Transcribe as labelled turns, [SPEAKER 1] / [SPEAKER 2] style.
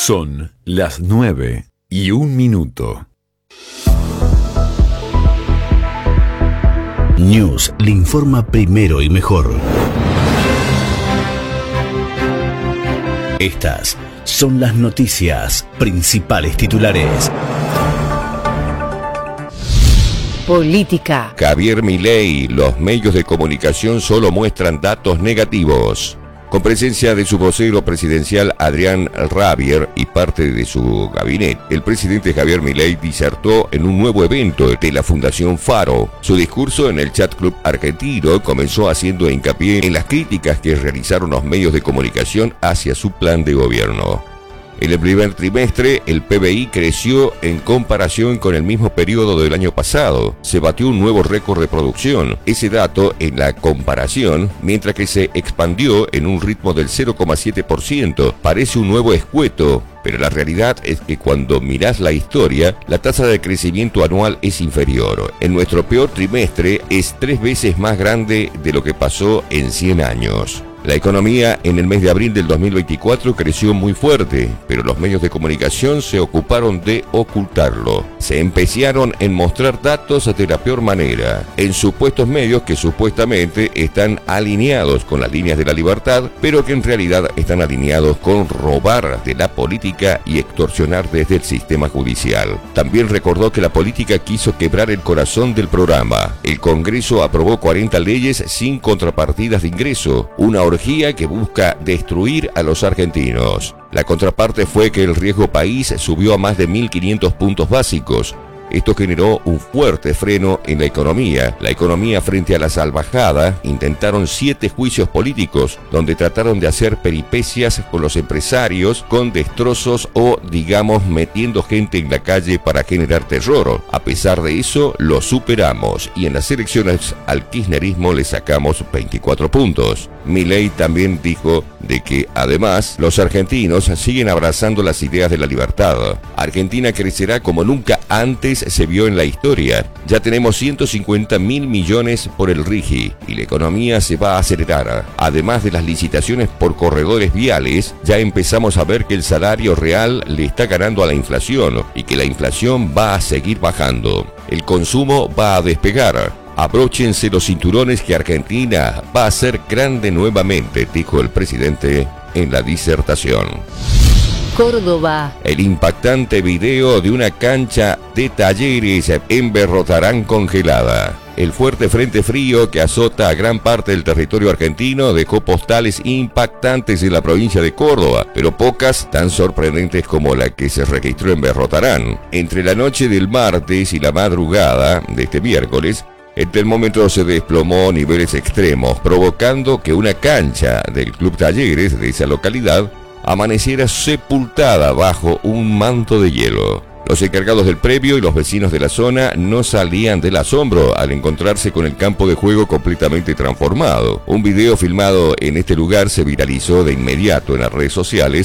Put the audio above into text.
[SPEAKER 1] Son las 9:01.
[SPEAKER 2] News le informa primero y mejor. Estas son las noticias, principales titulares.
[SPEAKER 3] Política.
[SPEAKER 4] Javier Milei, los medios de comunicación solo muestran datos negativos. Con presencia de su vocero presidencial Adrián Rabier y parte de su gabinete, el presidente Javier Milei disertó en un nuevo evento de la Fundación Faro. Su discurso en el Chat Club argentino comenzó haciendo hincapié en las críticas que realizaron los medios de comunicación hacia su plan de gobierno. En el primer trimestre, el PBI creció en comparación con el mismo periodo del año pasado. Se batió un nuevo récord de producción. Ese dato en la comparación, mientras que se expandió en un ritmo del 0,7%, parece un nuevo escueto. Pero la realidad es que cuando mirás la historia, la tasa de crecimiento anual es inferior. En nuestro peor trimestre es 3 veces más grande de lo que pasó en 100 años. La economía en el mes de abril del 2024 creció muy fuerte, pero los medios de comunicación se ocuparon de ocultarlo. Se empeñaron en mostrar datos de la peor manera, en supuestos medios que supuestamente están alineados con las líneas de la libertad, pero que en realidad están alineados con robar de la política y extorsionar desde el sistema judicial. También recordó que la política quiso quebrar el corazón del programa. El Congreso aprobó 40 leyes sin contrapartidas de ingreso, una orgía que busca destruir a los argentinos. La contraparte fue que el riesgo país subió a más de 1.500 puntos básicos. Esto generó un fuerte freno en la economía. La economía frente a la salvajada intentaron 7 juicios políticos, donde trataron de hacer peripecias con los empresarios, con destrozos o, digamos, metiendo gente en la calle para generar terror. A pesar de eso, lo superamos y en las elecciones al kirchnerismo le sacamos 24 puntos. Milei también dijo de que, además, los argentinos siguen abrazando las ideas de la libertad. Argentina crecerá como nunca antes se vio en la historia. Ya tenemos 150.000 millones por el RIGI y la economía se va a acelerar. Además de las licitaciones por corredores viales, ya empezamos a ver que el salario real le está ganando a la inflación y que la inflación va a seguir bajando. El consumo va a despegar. Abróchense los cinturones que Argentina va a ser grande nuevamente, dijo el presidente en la disertación.
[SPEAKER 3] Córdoba.
[SPEAKER 4] El impactante video de una cancha de Talleres en Berrotarán congelada. El fuerte frente frío que azota a gran parte del territorio argentino dejó postales impactantes en la provincia de Córdoba, pero pocas tan sorprendentes como la que se registró en Berrotarán. Entre la noche del martes y la madrugada de este miércoles, el termómetro se desplomó a niveles extremos, provocando que una cancha del Club Talleres de esa localidad amaneciera sepultada bajo un manto de hielo. Los encargados del previo y los vecinos de la zona no salían del asombro al encontrarse con el campo de juego completamente transformado. Un video filmado en este lugar se viralizó de inmediato en las redes sociales,